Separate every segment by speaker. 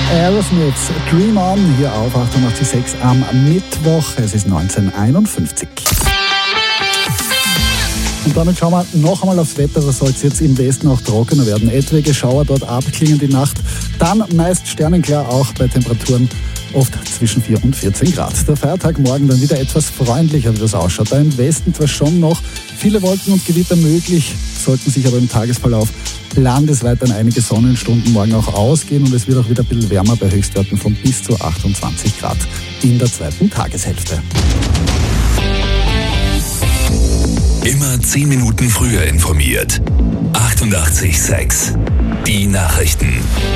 Speaker 1: Aerosmiths Dream On hier auf 88.6 am Mittwoch. Es ist 19:51. Und damit schauen wir noch einmal aufs Wetter. Da soll es jetzt im Westen auch trockener werden. Etwaige Schauer dort abklingen die Nacht. Dann meist sternenklar auch bei Temperaturen oft zwischen 4 und 14 Grad. Der Feiertag morgen dann wieder etwas freundlicher, wie das ausschaut. Da im Westen zwar schon noch viele Wolken und Gewitter möglich, sollten sich aber im Tagesverlauf landesweit dann einige Sonnenstunden morgen auch ausgehen und es wird auch wieder ein bisschen wärmer bei Höchstwerten von bis zu 28 Grad in der zweiten Tageshälfte.
Speaker 2: Immer 10 Minuten früher informiert. 88.6 Die Nachrichten.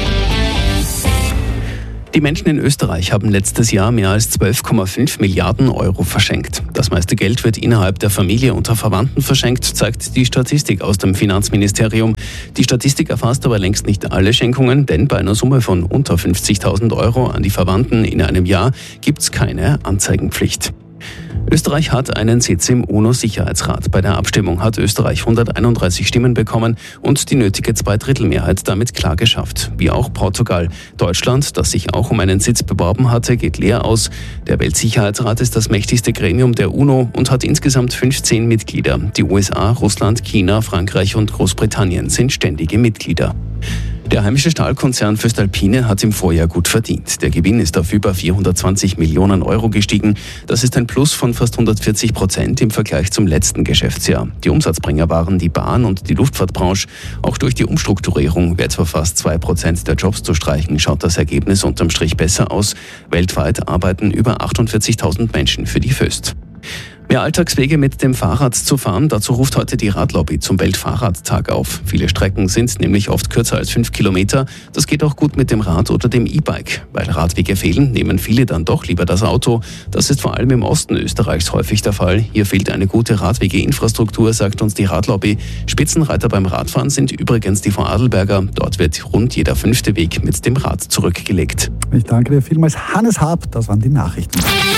Speaker 3: Die Menschen in Österreich haben letztes Jahr mehr als 12,5 Milliarden Euro verschenkt. Das meiste Geld wird innerhalb der Familie unter Verwandten verschenkt, zeigt die Statistik aus dem Finanzministerium. Die Statistik erfasst aber längst nicht alle Schenkungen, denn bei einer Summe von unter 50.000 Euro an die Verwandten in einem Jahr gibt es keine Anzeigenpflicht. Österreich hat einen Sitz im UNO-Sicherheitsrat. Bei der Abstimmung hat Österreich 131 Stimmen bekommen und die nötige Zweidrittelmehrheit damit klar geschafft. Wie auch Portugal. Deutschland, das sich auch um einen Sitz beworben hatte, geht leer aus. Der Weltsicherheitsrat ist das mächtigste Gremium der UNO und hat insgesamt 15 Mitglieder. Die USA, Russland, China, Frankreich und Großbritannien sind ständige Mitglieder. Der heimische Stahlkonzern voestalpine hat im Vorjahr gut verdient. Der Gewinn ist auf über 420 Millionen Euro gestiegen. Das ist ein Plus von fast 140% im Vergleich zum letzten Geschäftsjahr. Die Umsatzbringer waren die Bahn- und die Luftfahrtbranche. Auch durch die Umstrukturierung, etwa fast 2% der Jobs zu streichen, schaut das Ergebnis unterm Strich besser aus. Weltweit arbeiten über 48.000 Menschen für die Voest. Mehr Alltagswege mit dem Fahrrad zu fahren, dazu ruft heute die Radlobby zum Weltfahrradtag auf. Viele Strecken sind nämlich oft kürzer als 5 Kilometer. Das geht auch gut mit dem Rad oder dem E-Bike. Weil Radwege fehlen, nehmen viele dann doch lieber das Auto. Das ist vor allem im Osten Österreichs häufig der Fall. Hier fehlt eine gute Radwegeinfrastruktur, sagt uns die Radlobby. Spitzenreiter beim Radfahren sind übrigens die Vorarlberger. Dort wird rund jeder 5. Weg mit dem Rad zurückgelegt.
Speaker 1: Ich danke dir vielmals, Hannes Haab. Das waren die Nachrichten.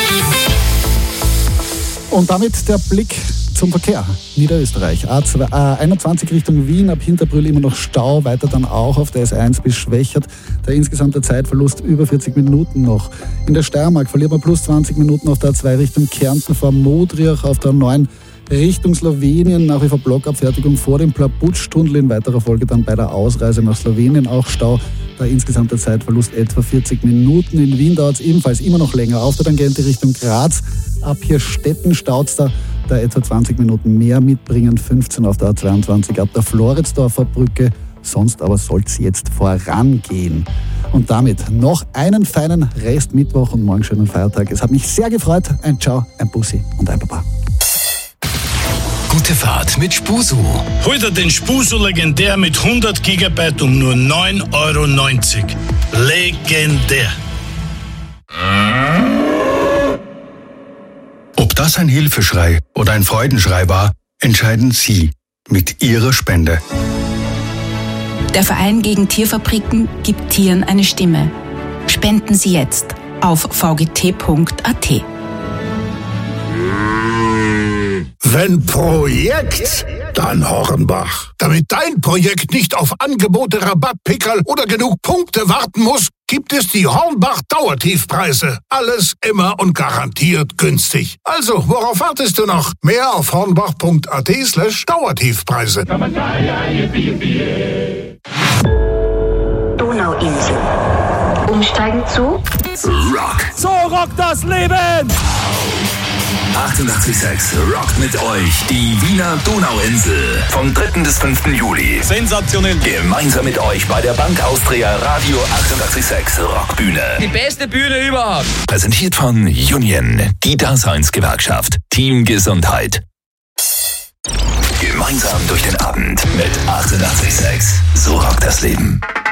Speaker 1: Und damit der Blick zum Verkehr. Niederösterreich. A21 Richtung Wien, ab Hinterbrühl immer noch Stau, weiter dann auch auf der S1 bis Schwächert. Der insgesamte Zeitverlust über 40 Minuten noch. In der Steiermark verliert man plus 20 Minuten auf der A2 Richtung Kärnten vor Modriach, auf der 9 Richtung Slowenien, nach wie vor Blockabfertigung vor dem Plabutsch-Tunnel, in weiterer Folge dann bei der Ausreise nach Slowenien auch Stau. Der insgesamte Zeitverlust etwa 40 Minuten. In Wien dauert es ebenfalls immer noch länger. Auf der Tangente Richtung Graz, ab hier Stetten staut's da etwa 20 Minuten mehr mitbringen. 15 auf der A22 ab der Floridsdorfer Brücke. Sonst aber soll es jetzt vorangehen. Und damit noch einen feinen Rest Mittwoch und morgen schönen Feiertag. Es hat mich sehr gefreut. Ein Ciao, ein Bussi und ein Baba.
Speaker 2: Gute Fahrt mit Spusu.
Speaker 4: Hol dir den Spusu Legendär mit 100 GB um nur 9,90 €. Legendär.
Speaker 5: Ob das ein Hilfeschrei oder ein Freudenschrei war, entscheiden Sie mit Ihrer Spende.
Speaker 6: Der Verein gegen Tierfabriken gibt Tieren eine Stimme. Spenden Sie jetzt auf vgt.at.
Speaker 7: Wenn Projekt, dann Hornbach. Damit dein Projekt nicht auf Angebote, Rabattpickerl oder genug Punkte warten muss, gibt es die Hornbach Dauertiefpreise. Alles immer und garantiert günstig. Also, worauf wartest du noch? Mehr auf hornbach.at/Dauertiefpreise.
Speaker 8: Donauinsel. Umsteigen zu
Speaker 2: Rock.
Speaker 9: So rockt das Leben!
Speaker 2: 88.6 rockt mit euch die Wiener Donauinsel vom 3. bis 5. Juli.
Speaker 9: Sensationell!
Speaker 2: Gemeinsam mit euch bei der Bank Austria Radio 88.6 Rockbühne.
Speaker 9: Die beste Bühne überhaupt!
Speaker 2: Präsentiert von Union, die Daseinsgewerkschaft. Team Gesundheit. Gemeinsam durch den Abend mit 88.6. So rockt das Leben.